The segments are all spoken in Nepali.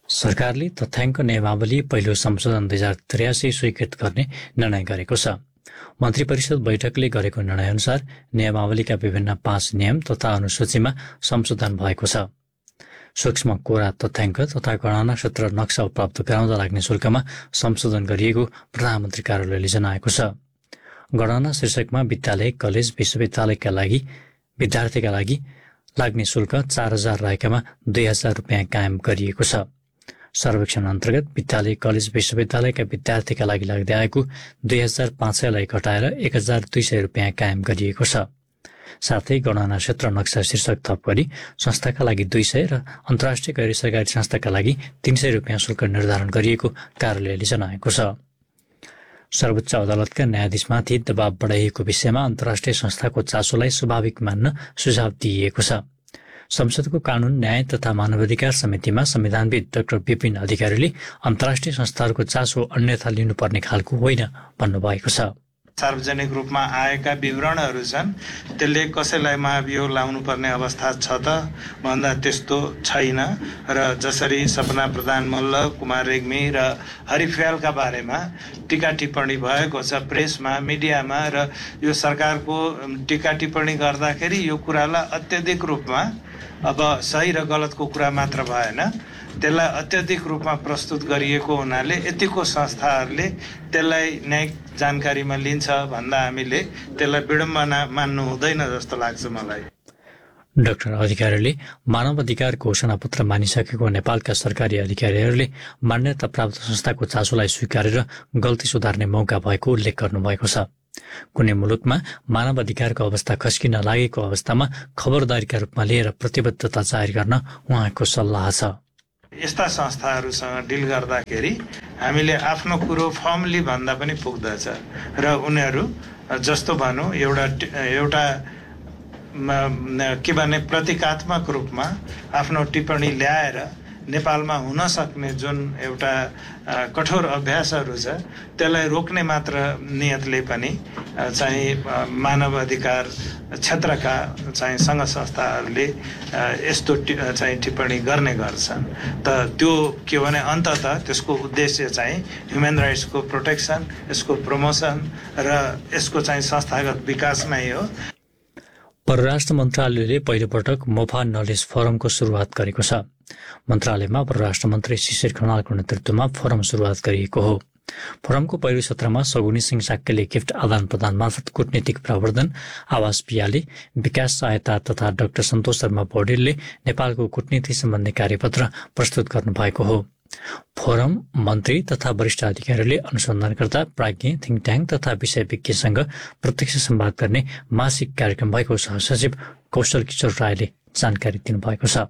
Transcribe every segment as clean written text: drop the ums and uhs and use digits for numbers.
सरकारले तथ्याङ्क नियमावली पहिलो संशोधन 2083 स्वीकृत गर्ने निर्णय गरेको छ। मन्त्री परिषद बैठकले गरेको निर्णयअनुसार नियमावलीका विभिन्न 5 नियम तथा अनुसूचीमा संशोधन भएको छ। सूक्ष्म कोरा तथ्याङ्क तथा गणना क्षेत्र नक्सा उपलब्ध गराउँदा लाग्ने शुल्कमा संशोधन गरिएको प्रधानमन्त्री कार्यालयले जनाएको छ। गणना शीर्षकमा विद्यालय, कलेज, विश्वविद्यालयका लागि विद्यार्थीका लागि लाग्ने शुल्क 4000 रहेकामा 2000 रुपियाँ कायम गरिएको छ। सर्वेक्षण अन्तर्गत विद्यालय, कलेज, विश्वविद्यालयका विद्यार्थीका लागि लाग्दै आएको 2500लाई घटाएर 1200 रुपियाँ कायम गरिएको छ। साथै गणना क्षेत्र नक्सा शीर्षक थप गरी संस्थाका लागि 200 र अन्तर्राष्ट्रिय गैर सरकारी संस्थाका लागि 300 रुपियाँ शुल्क निर्धारण गरिएको कार्यालयले जनाएको छ। सर्वोच्च अदालतका न्यायाधीशमाथि दबाव बढाइएको विषयमा अन्तर्राष्ट्रिय संस्थाको चासोलाई स्वाभाविक मान्न सुझाव दिइएको छ। संसदको कानून, न्याय तथा मानवाधिकार समितिमा संविधानविद डाक्टर विपिन अधिकारीले अन्तर्राष्ट्रिय संस्थाहरूको चासो अन्यथा लिनुपर्ने खालको होइन भन्नुभएको छ। सार्वजनिक रूपमा आएका विवरणहरू छन्, त्यसले कसैलाई महाभियोग लाउनुपर्ने अवस्था छ त भन्दा त्यस्तो छैन। र जसरी सपना प्रधान मल्ल, कुमार रेग्मी र हरिफ्यालका बारेमा टीका टिप्पणी भएको छ प्रेसमा, मिडियामा, र यो सरकारको टीका टिप्पणी गर्दाखेरि यो कुरालाई अत्यधिक रूपमा अब सही र गलतको कुरा मात्र भएन, त्यसलाई अत्यधिक रूपमा प्रस्तुत गरिएको हुनाले यतिको संस्थाहरूले त्यसलाई न्यायिक जानकारीमा लिन्छ भन्दा हामीले त्यसलाई विडम्बना मान्नु हुँदैन जस्तो लाग्छ मलाई। डाक्टर अधिकारीले मानव अधिकार घोषणापत्र मानिसकेको नेपालका सरकारी अधिकारीहरूले मान्यता प्राप्त संस्थाको चासोलाई स्वीकारेर गल्ती सुधार्ने मौका भएको उल्लेख गर्नुभएको छ। कुनै मुलुकमा मानव अधिकारको अवस्था खस्किन लागेको अवस्थामा खबरदारीका रूपमा लिएर प्रतिबद्धता जाहेर गर्न उहाँको सल्लाह छ। यस्ता संस्थाहरूसँग डिल गर्दाखेरि हामीले आफ्नो कुरो फर्मली भन्दा पनि पुग्दछ र उनीहरू जस्तो भनौँ एउटा के भने प्रतीकात्मक रूपमा आफ्नो टिप्पणी ल्याएर नेपालमा हुन सक्ने जुन एउटा कठोर अभ्यासहरू छ त्यसलाई रोक्ने मात्र नियतले पनि चाहिँ मानव अधिकार क्षेत्रका चाहिँ सङ्घ संस्थाहरूले यस्तो चाहिँ टिप्पणी गर्ने गर्छन्। त त्यो के भने अन्ततः त्यसको उद्देश्य चाहिँ ह्युमन राइट्सको प्रोटेक्सन, यसको प्रमोसन र यसको चाहिँ संस्थागत विकास नै हो। परराष्ट्र मन्त्रालयले पहिलोपटक मोफा नलेज फोरमको सुरुवात गरेको छ। मन्त्रालयमा परराष्ट्र मन्त्री शिशिर खनालको नेतृत्वमा फोरम सुरुवात गरिएको हो। फोरमको पहिलो सत्रमा सगुनी सिंह साक्यले गिफ्ट आदान प्रदान मार्फत कूटनीतिक प्रवर्धन, आवास पियाले विकास सहायता तथा डाक्टर सन्तोष शर्मा पौडेलले नेपालको कूटनीति सम्बन्धी कार्यपत्र प्रस्तुत गर्नुभएको हो। फोरम मन्त्री तथा वरिष्ठ अधिकारीले अनुसन्धानकर्ता, प्राज्ञ, थिङ्क ट्याङ्क तथा विषय विज्ञसँग प्रत्यक्ष संवाद गर्ने मासिक कार्यक्रम भएको सहसचिव कौशल किशोर रायले जानकारी दिनुभएको छ।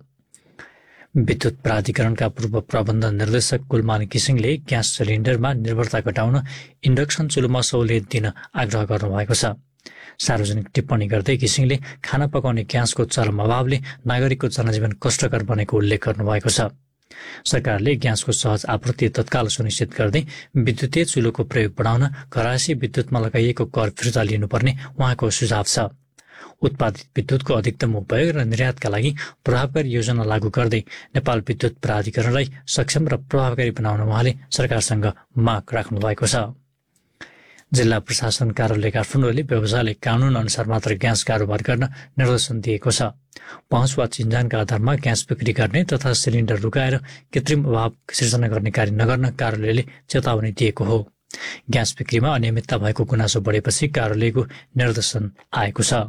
विद्युत प्राधिकरणका पूर्व प्रबन्ध निर्देशक कुलमान किसिङले ग्यास सिलिन्डरमा निर्भरता घटाउन इन्डक्सन चुलोमा सहुलियत दिन आग्रह गर्नुभएको छ। सार्वजनिक टिप्पणी गर्दै किसिङले खाना पकाउने ग्यासको चरम अभावले नागरिकको जनजीवन कष्टकर बनेको उल्लेख गर्नुभएको छ। सरकारले ग्यासको सहज आपूर्ति तत्काल सुनिश्चित गर्दै विद्युतीय चुलोको प्रयोग बढाउन घरायसी विद्युतमा लगाइएको कर फिर्ता लिनुपर्ने उहाँको सुझाव छ। उत्पादित विद्युतको अधिकतम उपयोग र निर्यातका लागि प्रभावकारी योजना लागू गर्दै नेपाल विद्युत प्राधिकरणलाई सक्षम र प्रभावकारी बनाउन उहाँले सरकारसँग माग राख्नु भएको छ। जिल्ला प्रशासन कार्यालय काठमाडौँले व्यवसायले कानून अनुसार मात्र ग्यास कारोबार गर्न निर्देशन दिएको छ। पहुँच वा चिन्जानका आधारमा ग्यास बिक्री गर्ने तथा सिलिन्डर लुकाएर कृत्रिम अभाव सिर्जना गर्ने कार्य नगर्न कार्यालयले चेतावनी दिएको हो। ग्यास बिक्रीमा अनियमितता भएको गुनासो बढेपछि कार्यालयको निर्देशन आएको छ।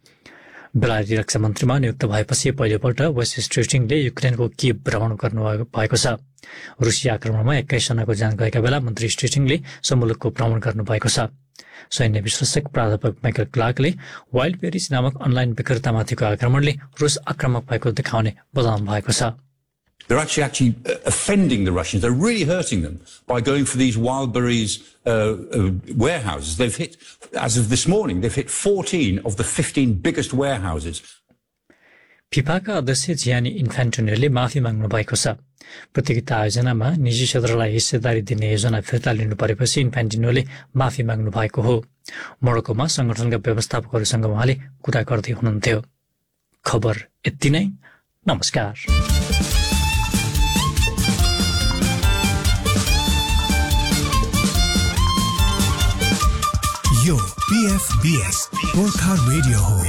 बेलायती रक्षा मन्त्रीमा नियुक्त भएपछि पहिलोपल्ट वेस्ट स्ट्रिटिङले युक्रेनको कियव भ्रमण गर्नु भएको छ। रुसी आक्रमणमा 21 जनाको ज्यान गएका बेला मन्त्री स्ट्रिटिङले सम्मुलकको भ्रमण गर्नुभएको छ। सैन्य विश्लेषक प्राध्यापक माइकल क्लार्कले वाइल्ड बेरिज नामक अनलाइन विक्रेतामाथिको आक्रमणले रुस आक्रामक भएको देखाउने बताउनु भएको छ। They're actually offending the Russians. They're really hurting them by going for these Wildberries warehouses. They've hit, as of this morning, they've hit 14 of the 15 biggest warehouses. फिफाका अध्यक्ष जियानी इन्फान्टिनोले माफी माग्नु भएको छ। प्रतियोगिता आयोजनामा निजी क्षेत्रलाई हिस्सेदारी दिने योजना फिर्ता लिनु परेपछि इन्फान्टिनोले माफी माग्नु भएको हो। मोरक्कोमा संगठनका व्यवस्थापकहरूसँग उहाँले कुरा गर्दै हुनुहुन्थ्यो। खबर यति नै। नमस्कार। यो PFBS गोर्खा रेडियो हो।